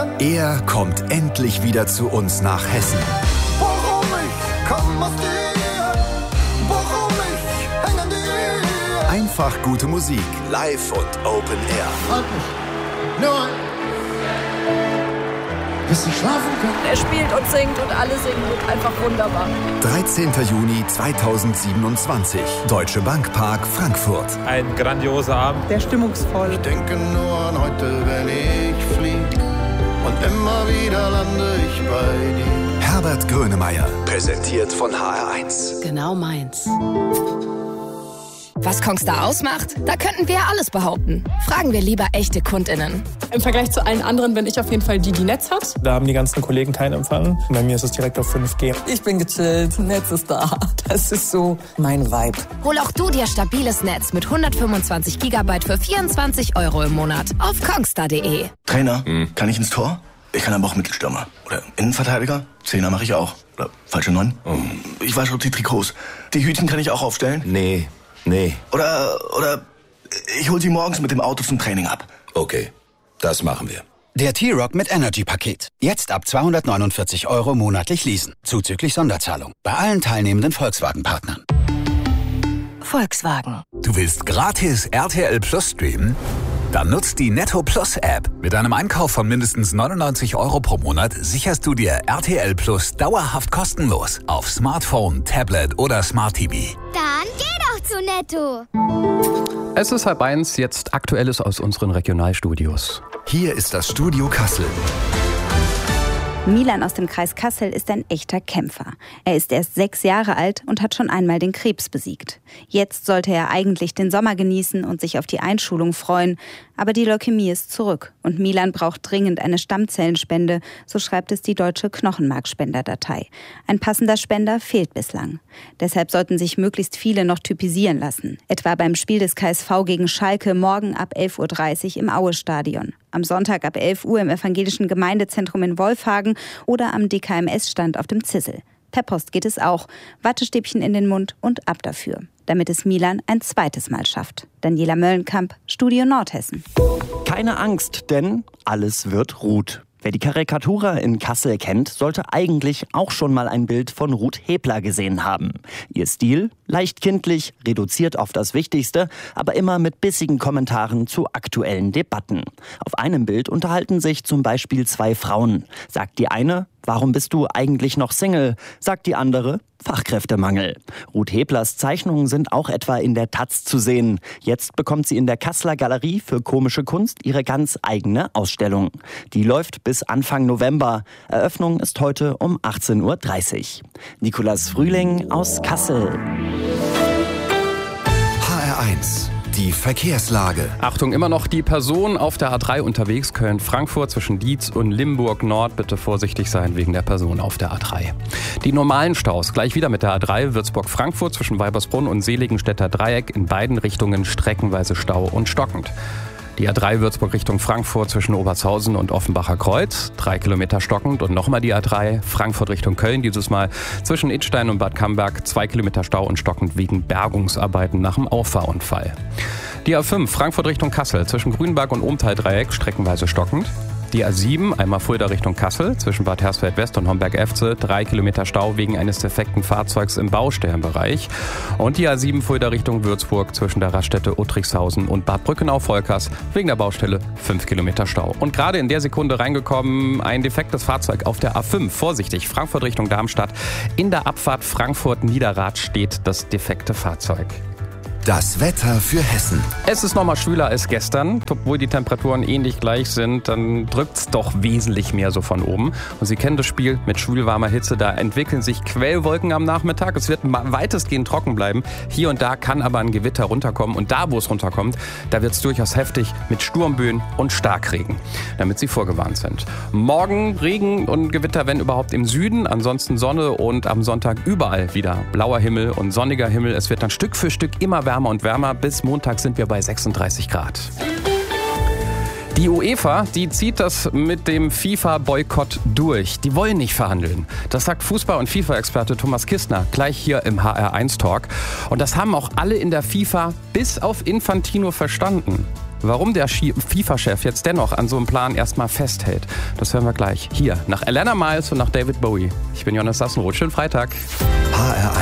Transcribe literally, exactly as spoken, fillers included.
Er kommt endlich wieder zu uns nach Hessen. Warum ich komm aus dir, warum ich häng an dir. Einfach gute Musik, live und Open Air. Halt mich, nur bis ich schlafen kann. Er spielt und singt und alle singen und einfach wunderbar. dreizehnten Juni zweitausendsiebenundzwanzig, Deutsche Bank Park, Frankfurt. Ein grandioser Abend. Der stimmungsvoll. Ich denke nur an heute, wenn ich flieg. Und immer wieder lande ich bei dir. Herbert Grönemeyer, präsentiert von H R eins. Genau meins. Was Kongstar ausmacht? Da könnten wir alles behaupten. Fragen wir lieber echte KundInnen. Im Vergleich zu allen anderen bin ich auf jeden Fall die, die Netz hat. Da haben die ganzen Kollegen keinen Empfang. Bei mir ist es direkt auf fünf G. Ich bin gechillt, Netz ist da. Das ist so mein Vibe. Hol auch du dir stabiles Netz mit hundertfünfundzwanzig Gigabyte für vierundzwanzig Euro im Monat auf kongstar punkt de. Trainer, hm. kann ich ins Tor? Ich kann aber auch Mittelstürmer. Oder Innenverteidiger? Zehner mache ich auch. Oder falsche Neun? Oh. Ich wasche die Trikots. Die Hütchen kann ich auch aufstellen? Nee, nee. Oder, oder ich hol sie morgens mit dem Auto zum Training ab. Okay, das machen wir. Der T-Rock mit Energy-Paket. Jetzt ab zweihundertneunundvierzig Euro monatlich leasen. Zuzüglich Sonderzahlung. Bei allen teilnehmenden Volkswagen-Partnern. Volkswagen. Du willst gratis R T L Plus streamen? Dann nutzt die Netto Plus App. Mit einem Einkauf von mindestens neunundneunzig Euro pro Monat sicherst du dir R T L Plus dauerhaft kostenlos auf Smartphone, Tablet oder Smart T V. Dann geh doch zu Netto. Es ist halb eins, jetzt Aktuelles aus unseren Regionalstudios. Hier ist das Studio Kassel. Milan aus dem Kreis Kassel ist ein echter Kämpfer. Er ist erst sechs Jahre alt und hat schon einmal den Krebs besiegt. Jetzt sollte er eigentlich den Sommer genießen und sich auf die Einschulung freuen. Aber die Leukämie ist zurück und Milan braucht dringend eine Stammzellenspende, so schreibt es die deutsche Knochenmarkspenderdatei. Ein passender Spender fehlt bislang. Deshalb sollten sich möglichst viele noch typisieren lassen. Etwa beim Spiel des K S V gegen Schalke morgen ab elf Uhr dreißig im Aue-Stadion. Am Sonntag ab elf Uhr im evangelischen Gemeindezentrum in Wolfhagen oder am D K M S-Stand auf dem Zissel. Per Post geht es auch. Wattestäbchen in den Mund und ab dafür. Damit es Milan ein zweites Mal schafft. Daniela Möllenkamp, Studio Nordhessen. Keine Angst, denn alles wird Ruth. Wer die Karikatura in Kassel kennt, sollte eigentlich auch schon mal ein Bild von Ruth Hebler gesehen haben. Ihr Stil? Leicht kindlich, reduziert auf das Wichtigste, aber immer mit bissigen Kommentaren zu aktuellen Debatten. Auf einem Bild unterhalten sich zum Beispiel zwei Frauen. Sagt die eine: Warum bist du eigentlich noch Single? Sagt die andere: Fachkräftemangel. Ruth Heblers Zeichnungen sind auch etwa in der Taz zu sehen. Jetzt bekommt sie in der Kasseler Galerie für komische Kunst ihre ganz eigene Ausstellung. Die läuft bis Anfang November. Eröffnung ist heute um achtzehn Uhr dreißig. Nikolas Frühling aus Kassel. H R eins. Die Verkehrslage. Achtung, immer noch die Person auf der A drei unterwegs, Köln-Frankfurt zwischen Dietz und Limburg-Nord. Bitte vorsichtig sein wegen der Person auf der A drei. Die normalen Staus gleich wieder mit der A drei, Würzburg-Frankfurt zwischen Weibersbrunn und Seligenstädter Dreieck. In beiden Richtungen streckenweise Stau und stockend. Die A drei Würzburg Richtung Frankfurt zwischen Obertshausen und Offenbacher Kreuz, drei Kilometer stockend. Und nochmal die A drei Frankfurt Richtung Köln, dieses Mal zwischen Idstein und Bad Camberg, zwei Kilometer Stau und stockend wegen Bergungsarbeiten nach dem Auffahrunfall. Die A fünf Frankfurt Richtung Kassel zwischen Grünberg und Ohmtal-Dreieck streckenweise stockend. Die A sieben, einmal Fulda Richtung Kassel, zwischen Bad Hersfeld West und Homberg-Efze, drei Kilometer Stau wegen eines defekten Fahrzeugs im Baustellenbereich. Und die A sieben Fulda Richtung Würzburg, zwischen der Raststätte Uttrichshausen und Bad Brückenau-Volkers, wegen der Baustelle fünf Kilometer Stau. Und gerade in der Sekunde reingekommen, ein defektes Fahrzeug auf der A fünf. Vorsichtig, Frankfurt Richtung Darmstadt. In der Abfahrt Frankfurt-Niederrad steht das defekte Fahrzeug. Das Wetter für Hessen. Es ist nochmal schwüler als gestern. Obwohl die Temperaturen ähnlich gleich sind, dann drückt es doch wesentlich mehr so von oben. Und Sie kennen das Spiel mit schwülwarmer Hitze. Da entwickeln sich Quellwolken am Nachmittag. Es wird weitestgehend trocken bleiben. Hier und da kann aber ein Gewitter runterkommen. Und da, wo es runterkommt, da wird es durchaus heftig mit Sturmböen und Starkregen. Damit Sie vorgewarnt sind. Morgen Regen und Gewitter, wenn überhaupt im Süden. Ansonsten Sonne und am Sonntag überall wieder blauer Himmel und sonniger Himmel. Es wird dann Stück für Stück immer wärmer und wärmer. Bis Montag sind wir bei sechsunddreißig Grad. Die UEFA, die zieht das mit dem FIFA-Boykott durch. Die wollen nicht verhandeln. Das sagt Fußball- und FIFA-Experte Thomas Kistner gleich hier im H R eins Talk. Und das haben auch alle in der FIFA bis auf Infantino verstanden. Warum der FIFA-Chef jetzt dennoch an so einem Plan erstmal festhält, das hören wir gleich. Hier, nach Alana Miles und nach David Bowie. Ich bin Jonas Sassenroth. Schönen Freitag. H R eins